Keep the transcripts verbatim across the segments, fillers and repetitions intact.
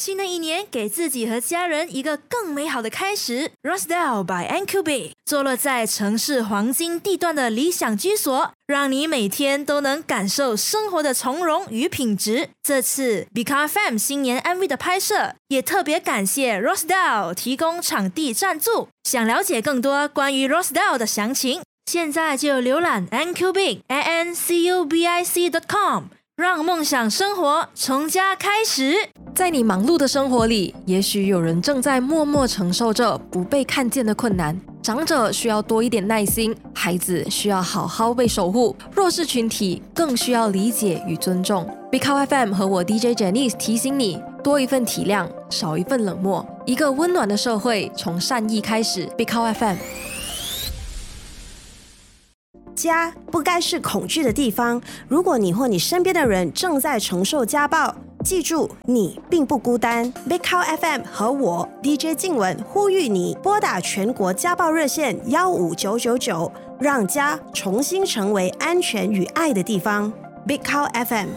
新的一年给自己和家人一个更美好的开始。 Rosedale by N Q B 坐落在城市黄金地段的理想居所，让你每天都能感受生活的从容与品质。这次 Big Car F M 新年 M V 的拍摄，也特别感谢 Rosedale 提供场地赞助。想了解更多关于 Rosedale 的详情，现在就浏览 N Q B A N C U B I C dot com， 让梦想生活从家开始。 在你忙碌的生活里，也许有人正在默默承受着不被看见的困难。长者需要多一点耐心，孩子需要好好被守护，弱势群体更需要理解与尊重。Big Car F M 和我 D J Janice 提醒你，多一份体谅，少一份冷漠。一个温暖的社会从善意开始。Big Car F M。 家不该是恐惧的地方。如果你或你身边的人正在承受家暴，记住，你并不孤单。Big Cow F M 和我 D J 静雯呼吁你拨打全国家暴热线幺五九九九，让家重新成为安全与爱的地方。Big Cow F M。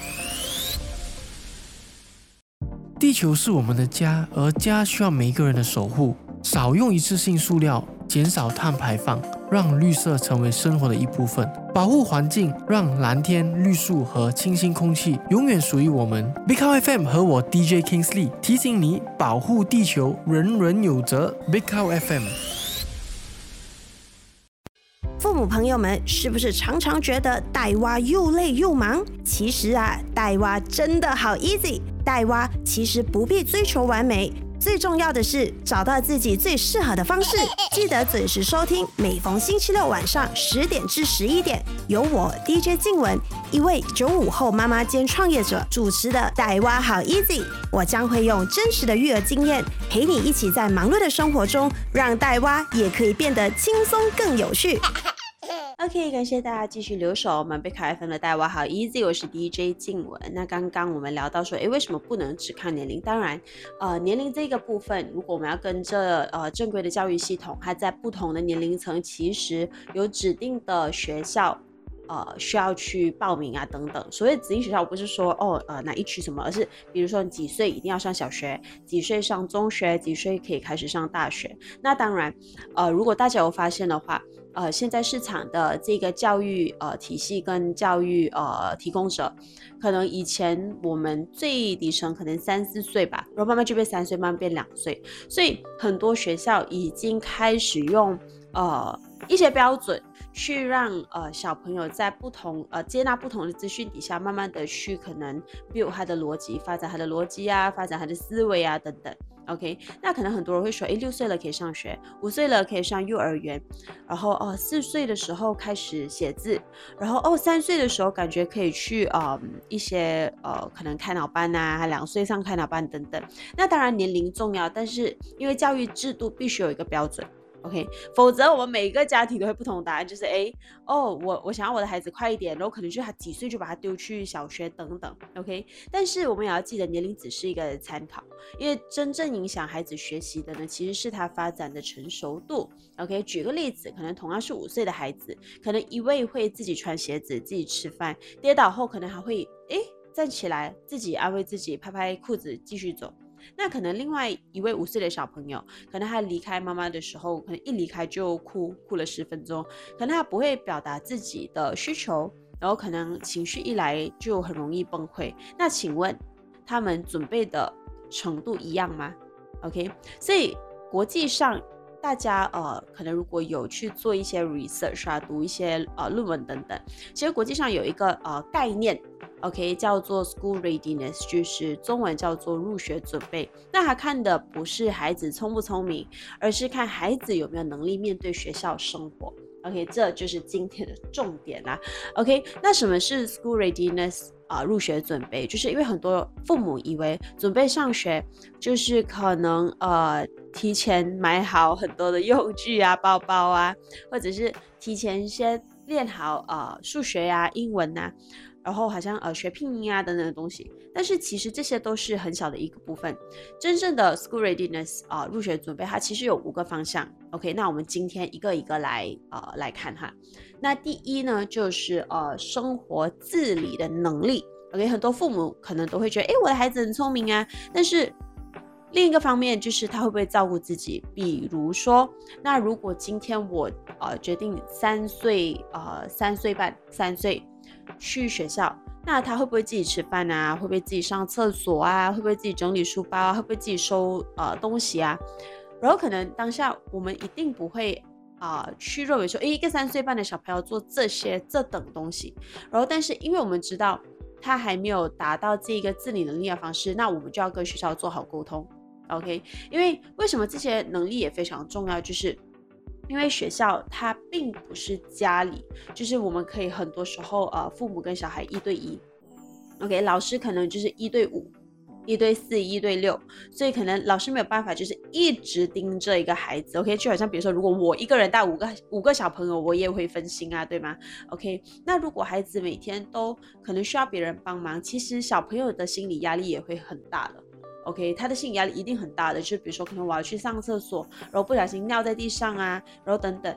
地球是我们的家，而家需要每一个人的守护。少用一次性塑料，减少碳排放，让绿色成为生活的一部分。保护环境，让蓝天、绿树和清新空气永远属于我们。Big Cow F M 和我 D J Kingsley 提醒你，保护地球，人人有责。Big Cow F M。 父母朋友们，是不是常常觉得带娃又累又忙？其实啊，带娃真的好 easy。带娃其实不必追求完美，最重要的是找到自己最适合的方式。记得准时收听，每逢星期六晚上十点至十一点，由我 D J 静雯，一位九五后妈妈兼创业者主持的《带娃好 easy》。我将会用真实的育儿经验，陪你一起在忙碌的生活中，让带娃也可以变得轻松更有趣。OK， 感谢大家继续留守我们Big Car F M的带娃好 easy， 我是 D J 静雯。那刚刚我们聊到说，诶，为什么不能只看年龄？当然，呃，年龄这个部分，如果我们要跟着呃正规的教育系统，它在不同的年龄层，其实有指定的学校。呃，需要去报名啊，等等。所谓指定学校，不是说哦，呃，哪一区什么，而是比如说你几岁一定要上小学，几岁上中学，几岁可以开始上大学。那当然，呃，如果大家有发现的话，呃，现在市场的这个教育呃体系跟教育呃提供者，可能以前我们最底层可能三四岁吧，然后慢慢就变三岁，慢慢变两岁，所以很多学校已经开始用呃一些标准。去让呃小朋友在不同呃接纳不同的资讯底下，慢慢的去可能 build 他的逻辑，发展他的逻辑啊，发展他的思维啊等等。OK， 那可能很多人会说，诶，六岁了可以上学，五岁了可以上幼儿园，然后哦四岁的时候开始写字，然后哦三岁的时候感觉可以去呃一些呃可能开脑班啊，两岁上开脑班等等。那当然年龄重要，但是因为教育制度必须有一个标准。OK， 否则我们每一个家庭都会不同的答案，就是哎，哦，我我想要我的孩子快一点，然后可能就他几岁就把他丢去小学等等 ，OK。但是我们也要记得，年龄只是一个参考，因为真正影响孩子学习的呢，其实是他发展的成熟度。OK， 举个例子，可能同样是五岁的孩子，可能一位会自己穿鞋子、自己吃饭，跌倒后可能还会哎站起来，自己安慰自己，拍拍裤子继续走。那可能另外一位五岁的小朋友，可能他离开妈妈的时候，可能一离开就哭，哭了十分钟，可能他不会表达自己的需求，然后可能情绪一来就很容易崩溃。那请问他们准备的程度一样吗 ？OK， 所以国际上大家呃可能如果有去做一些 research 啊，读一些呃论文等等，其实国际上有一个呃概念。OK， 叫做 school readiness， 就是中文叫做入学准备。那他看的不是孩子聪不聪明，而是看孩子有没有能力面对学校生活。OK， 这就是今天的重点啦。OK， 那什么是 school readiness 啊、呃？入学准备，就是因为很多父母以为准备上学就是可能呃提前买好很多的用具啊、包包啊，或者是提前先练好呃数学啊、英文啊。然后好像呃学拼音啊等等的东西，但是其实这些都是很小的一个部分。真正的 school readiness 啊、呃、入学准备，它其实有五个方向。OK， 那我们今天一个一个来呃来看哈。那第一呢，就是呃生活自理的能力。 OK， 很多父母可能都会觉得，哎，我的孩子很聪明啊，但是另一个方面就是他会不会照顾自己？比如说，那如果今天我呃决定三岁呃三岁半三岁去学校，那他会不会自己吃饭啊？会不会自己上厕所啊？会不会自己整理书包啊？会不会自己收呃东西啊？然后可能当下我们一定不会啊、呃、去认为说，诶，一个三岁半的小朋友做这些这等东西，然后但是因为我们知道他还没有达到这个自理能力的方式，那我们就要跟学校做好沟通 ，OK？ 因为为什么这些能力也非常重要，就是因为学校它并不是家里，就是我们可以很多时候呃父母跟小孩一对一 ，OK？ 老师可能就是一对五。一对四、一对六，所以可能老师没有办法，就是一直盯着一个孩子 ，OK？ 就好像比如说，如果我一个人带五个五个小朋友，我也会分心啊，对吗 ？OK？ 那如果孩子每天都可能需要别人帮忙，其实小朋友的心理压力也会很大的。OK， 他的心理压力一定很大的，就是比如说可能我要去上厕所，然后不小心尿在地上啊，然后等等，